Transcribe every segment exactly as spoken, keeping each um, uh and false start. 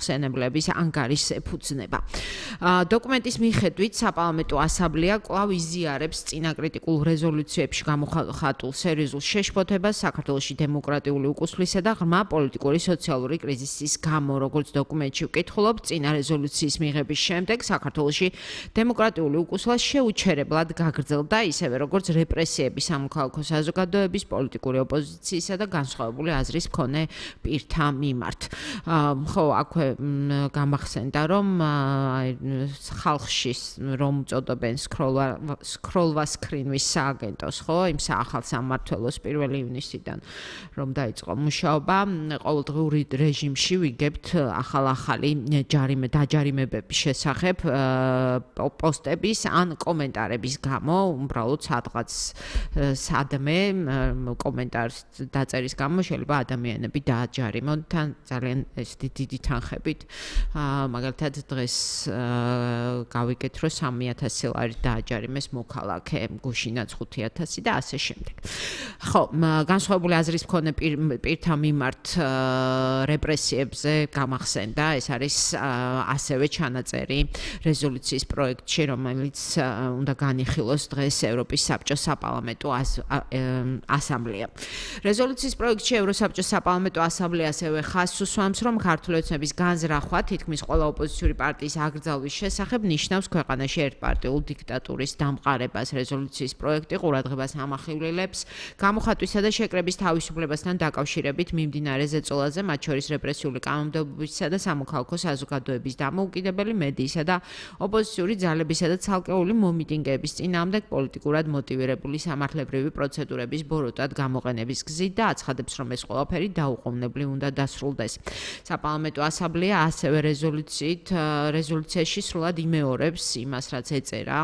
მოხსენებლების ანგარის ეფუძნება. დოკუმენტის მიხედვით საპარლამენტო ასამბლეა კვლავ იზიარებს წინა კრიტიკულ რეზოლუციებში გამოხატულ სერიოზულ შეშფოთებას საქართველოში დემოკრატიული უკუსვლისა და ღრმა პოლიტიკური სოციალური კრიზისის გამო, როგორც დოკუმენტში ვკითხულობ, წინა რეზოლუციის მიღების შემდეგ საქართველოში დემოკრატიული უკუსვლა შეუჩერებლად გაგრძელდა, ისევე როგორც რეპრესიები სამოქალაქო საზოგადოების, პოლიტიკური ოპოზიციისა და განსხვავებული აზრის მქონე პირთა მიმართ. ხო, აქვე გამახსენდა, რომ ხალხში რომ უწოდებენ სკროლვა სკრინვის სააგენტოს, ხო, იმ საახალ სამმართველოს პირველი ივნისიდან რომ დაიწყო მუშაობა, ყოველდღიური რეჟიმში ვიგებთ ახალ-ახალი ჯარიმე დაჯარიმებების შესახებ პოსტების ან კომენტარების გამო, უბრალოდ სადღაც სადმე კომენტარს დაწერის გამო შეიძლება ადამიანები დააჯარიმონ თან ძალიან ეს დიდი თანხებით. მაგალითად დღეს გავიგეთ, რომ სამი ათასი ლარი დააჯარიმეს მოქალაქე, გუშინაც ხუთი ათასი და ასე შემდეგ. ხო, განსხვავებული აზრის მქონე პირთა მიმართ რეპრესიებზე გამახსენდა, ეს არის ასევე ჩანაწერი რეზოლუციის პროექტში, რომელიც უნდა განიხილოს დღეს ევროპის საბჭოს საპარლამენტო ასამბლეა. რეზოლუციის პროექტში ევროსაბჭოს საპარლამენტო ასამბლეა ასევე ხაზს უსვამს, რომ ქართული ოცნების განზრახვა თითქმის ყველა ოპოზიციური პარტიის აკრძალვის შესახებ ნიშნავს ქვეყანაში ერთპარტიულ დიქტატურის დამყარებას. რეზოლუციის პროექტი ყურადღებას ამახვილებს გამოხატვისა და შეკრების თავისუფლებასთან დაკავშირებით მიმდინარე ზეწოლაზე, მათ შორის რეპრესიული კანონმდებლობისა და სამოქალაქო საზოგადოების დამოუკიდებელი მედიისა და ოპოზიციური ძალებისა და ცალკეული მომიტინგეების წინააღმდეგ პოლიტიკურად მოტივირებული სამართლებრივი პროცედურების ბოროტად გამოყენების გზით და აცხადებს, რომ ეს ყველაფერი დაუყოვნებლივ უნდა დასრულდეს. საპარლამენტო ასამბლეა ასევე რეზოლუციით რეზოლუციაში სრულად იმეორებს იმას, რაც ეწერა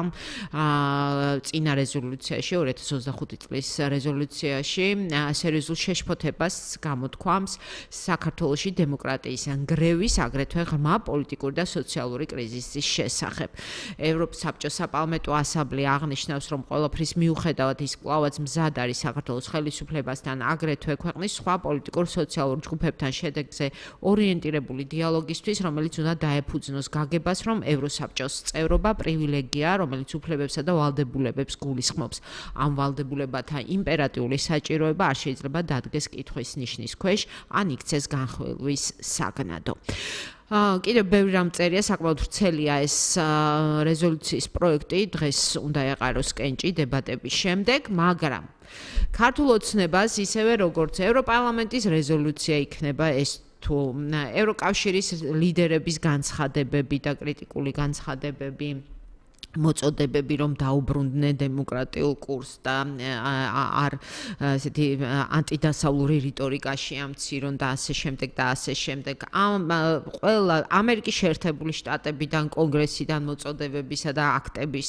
წინა რეზოლუციაში ორი ათას ოცდახუთი წლის რეზოლუციაში სერიოზულ შეშფოთებას გამოთქვამს საქართველოში დემოკრატიის ნგრევის, აგრეთვე ღრმა პოლიტიკური და სოციალური კრიზისის შესახებ. ევროპის საბჭოს საპარლამენტო ასამბლეა აღნიშნავს, რომ ყველაფრის მიუხედავად ის კვლავაც მზად არის საქართველოს ხელისუფლებასთან, აგრეთვე ქვეყნის სხვა პოლიტიკურ სოციალურ ჯგუფებთან შედეგზე ორიენტირებული დიალოგისთვის, რომელიც უნდა დაეფუძნოს გაგებას, რომ ევროსაბჭოს წევრობა პრივილეგია, რომელიც უფლებებსა და ვალდებულებებს გულისხმობს. ამ ვალდებულებათა იმპერატიული საჭიროება არ შეიძლება დადგეს კითხვის ნიშნის ქვეშ, ან იქცეს განხილვის საგნადო. კიდევ ბევრი რამ წერია, საკმაოდ ვრცელია ეს რეზოლუციის პროექტი, დღეს უნდა ეყაროს კენჭი დებატების შემდეგ, მაგრამ ქართულ ოცნებას ისევე როგორც ევროპარლამენტის რეზოლუცია იქნება ეს თუ ევროკავშირის ლიდერების განცხადებები და კრიტიკული განცხადებები მოწოდებები, რომ დაუბრუნდნენ დემოკრატიულ კურსს და არ ესეთი ანტიდასავლური რიტორიკაში ამცირონ და ასე შემდეგ და ასე შემდეგ. ამ ყველა ამერიკის შეერთებული შტატებიდან, კონგრესიდან მოწოდებებისა და აქტების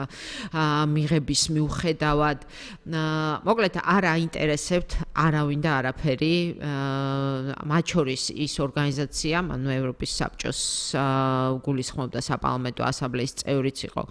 მიღების მიუხედავად, მოკლედ არ აინტერესებთ არავინ და არაფერი, მათ შორის ის ორგანიზაცია, ანუ ევროპის საბჭოს გულისხმობდა საპარლამენტო ასამბლეის წევრიც იყო.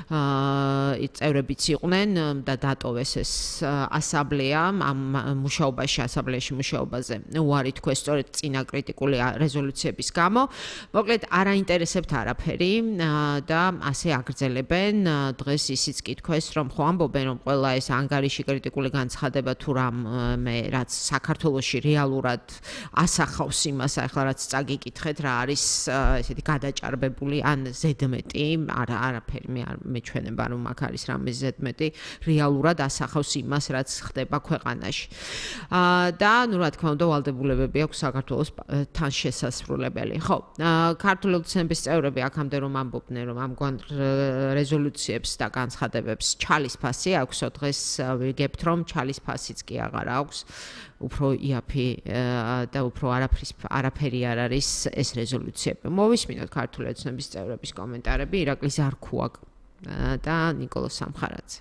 წევრებიც იყვნენ და დატოვეს ეს ასამბლეა ამ მუშაობაში, ასამბლეაში მუშაობაზე უარი თქვეს სწორედ წინა კრიტიკული რეზოლუციების გამო. მოკლედ არ აინტერესებთ არაფერი და ასე აგრძელებენ. დღეს ისიც კი თქვეს, რომ ხო ამბობენ, რომ ყველა ეს ანგარიში კრიტიკული განცხადება თუ რამე რაც საქართველოში რეალურად ასახავს იმას, ახლა რაც წაგიკითხეთ, რა არის ესეთი გადაჭარბებული ან ზედმეტი, არა არაფერი მე არ მეჩვენება, რომ აქ არის რამე ზედმეტი, რეალურად ასახავს იმას, რაც ხდება ქვეყანაში. და ნუ რა თქმა უნდა, ვალდებულებები აქვს საქართველოს თან შესასრულებელი. ხო, ქართული ოცნების წევრები აქამდე რომ ამბობდნენ, რომ ამგვარ რეზოლუციებს და განცხადებებს ჩალის ფასი აქვს, დღეს ვიგებთ, რომ ჩალის ფასიც კი აღარ აქვს. უფრო იაფი და უფრო არაფრის არაფერი არ არის ეს რეზოლუციები. მოვისმინოთ ქართული ოცნების წევრების კომენტარები, ირაკლი ზარქუა და ნიკოლოზ სამხარაძე.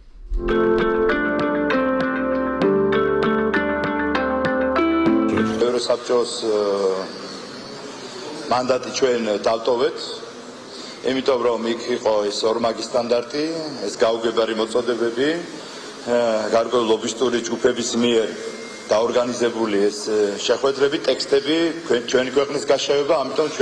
ევროსაბჭოს მანდატი ჩვენ დავტოვეთ, იმიტომ რომ იქ იყო ეს ორმაგი სტანდარტი, ეს გაუგებარი მოწოდებები, გარკვეული ლობისტური ჯგუფების მიერ დაორგანიზებული ეს შეხვედრები, ტექსტები, ჩვენი ქვეყნის გაშევება, ამიტომ